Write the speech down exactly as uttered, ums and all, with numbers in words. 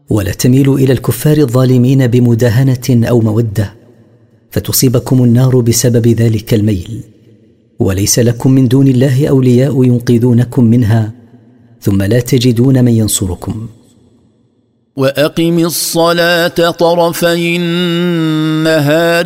ولا تميلوا إلى الكفار الظالمين بمداهنة أو مودة فتصيبكم النار بسبب ذلك الميل، وليس لكم من دون الله أولياء ينقذونكم منها ثم لا تجدون من ينصركم. وأقم الصلاة طرفي النهار